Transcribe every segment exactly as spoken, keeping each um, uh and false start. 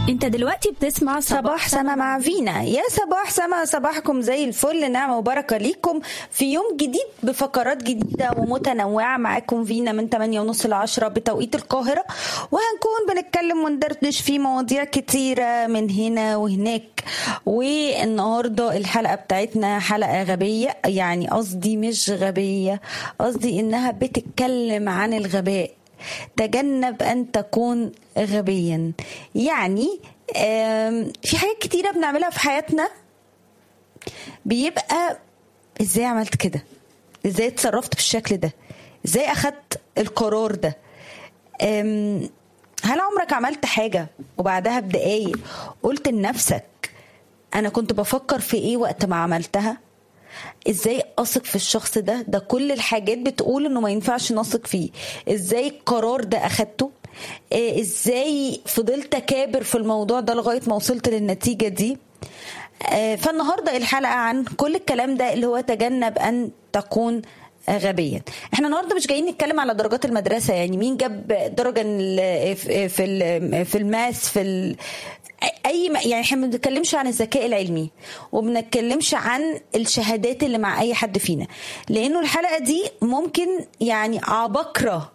انت دلوقتي بتسمع صباح سما مع فينا. يا صباح سما، صباحكم زي الفل، نعمة وبركة ليكم في يوم جديد بفقرات جديدة ومتنوعة. معاكم فينا من ثمانية ونص لعشرة بتوقيت القاهرة، وهنكون بنتكلم وندردش في مواضيع كتيرة من هنا وهناك. والنهاردة الحلقة بتاعتنا حلقة غبية، يعني قصدي مش غبية، قصدي انها بتتكلم عن الغباء. تجنب أن تكون غبيا. يعني في حاجات كتيرة بنعملها في حياتنا بيبقى ازاي عملت كده، ازاي اتصرفت بالشكل ده، ازاي اخدت القرار ده. هل عمرك عملت حاجة وبعدها بدقايق قلت لنفسك انا كنت بفكر في ايه وقت ما عملتها؟ ازاي اثق في الشخص ده؟ ده كل الحاجات بتقول انه ما ينفعش نثق فيه. ازاي القرار ده اخدته؟ ازاي فضلت اكابر في الموضوع ده لغاية ما وصلت للنتيجة دي؟ فالنهاردة الحلقة عن كل الكلام ده اللي هو تجنب ان تكون غبيا. احنا النهارده مش جايين نتكلم على درجات المدرسة، يعني مين جاب درجة في في الماس في ال اي، يعني احنا ما بنتكلمش عن الذكاء العلمي وبنتكلمش عن الشهادات اللي مع اي حد فينا، لانه الحلقة دي ممكن يعني عبقرة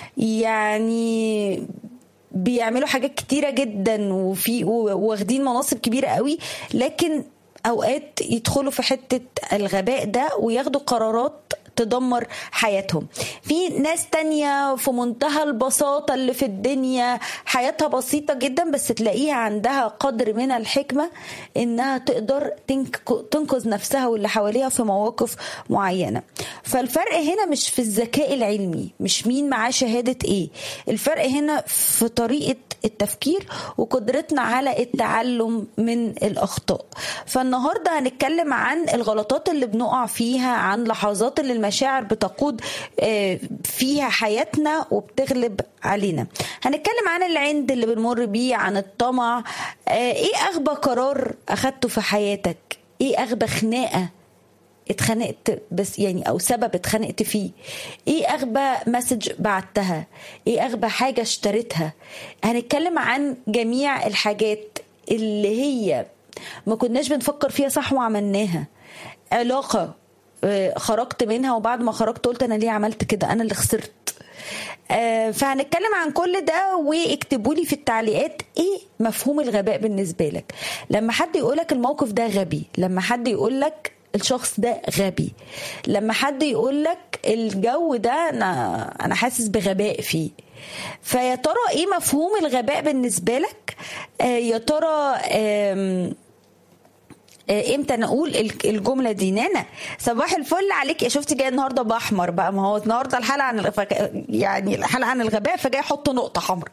يعني بيعملوا حاجات كتيرة جدا وفي واخدين مناصب كبيرة قوي، لكن اوقات يدخلوا في حتة الغباء ده وياخدوا قرارات تدمر حياتهم. في ناس تانية في منتهى البساطة اللي في الدنيا، حياتها بسيطة جدا، بس تلاقيها عندها قدر من الحكمة انها تقدر تنقذ نفسها واللي حواليها في مواقف معينة. فالفرق هنا مش في الذكاء العلمي، مش مين معاه شهادة ايه، الفرق هنا في طريقة التفكير وقدرتنا على التعلم من الأخطاء. فالنهاردة هنتكلم عن الغلطات اللي بنقع فيها، عن لحظات اللي المشاعر بتقود فيها حياتنا وبتغلب علينا. هنتكلم عن العند اللي بنمر بيه، عن الطمع. ايه أغبى قرار أخدته في حياتك؟ ايه أغبى خناقة اتخانقت بس يعني او سبب اتخانقت فيه؟ ايه اغبى مسج بعتها؟ ايه اغبى حاجة اشتريتها؟ هنتكلم عن جميع الحاجات اللي هي ما كناش بنفكر فيها صح وعملناها. علاقة خرجت منها وبعد ما خرجت قلت انا ليه عملت كده، انا اللي خسرت. فهنتكلم عن كل ده، واكتبوا لي في التعليقات ايه مفهوم الغباء بالنسبة لك. لما حد يقولك الموقف ده غبي، لما حد يقولك الشخص ده غبي، لما حد يقولك الجو ده انا انا حاسس بغباء فيه. فيا ترى ايه مفهوم الغباء بالنسبه لك؟ آه يا ترى آه امتى نقول الجمله دي؟ نانا صباح الفل عليك. يا شفتي جاي النهارده باحمر بقى، ما هو النهارده الحلقه عن الغ... يعني الحلقه عن الغباء، فجاي احط نقطه حمراء.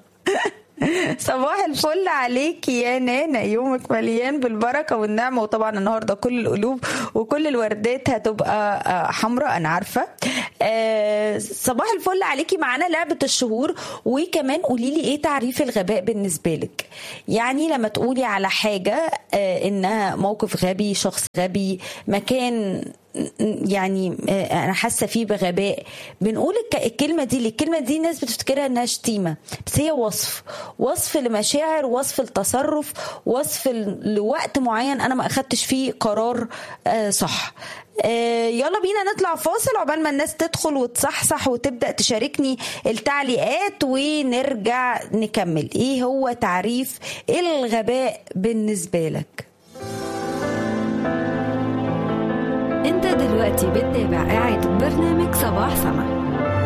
صباح الفل عليك يا نانا، يومك مليان بالبركة والنعمة، وطبعا النهاردة كل القلوب وكل الوردات هتبقى حمراء أنا عارفة. صباح الفل عليكي. معانا لعبة الشهور، وكمان قوليلي ايه تعريف الغباء بالنسبة لك. يعني لما تقولي على حاجة انها موقف غبي، شخص غبي، مكان يعني انا حاسه فيه بغباء، بنقول الكلمه دي. الكلمه دي ناس بتفتكرها انها شتيمه، بس هي وصف وصف لمشاعر، وصف لتصرف، وصف لوقت معين انا ما اخدتش فيه قرار صح. يلا بينا نطلع فاصل عقبال ما الناس تدخل وتصحصح وتبدا تشاركني التعليقات، ونرجع نكمل. ايه هو تعريف الغباء بالنسبه لك؟ انت دلوقتي بتتابع إعادة برنامج صباح سما.